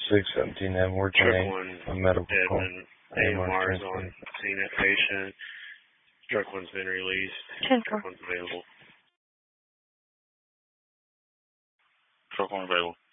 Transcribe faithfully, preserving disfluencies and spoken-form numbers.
six seventeen M, we're ten Truck eight, one, a medical call. Edmund, A M R is on scene at patient. Truck one's been released. ten Truck one's available. Truck one available.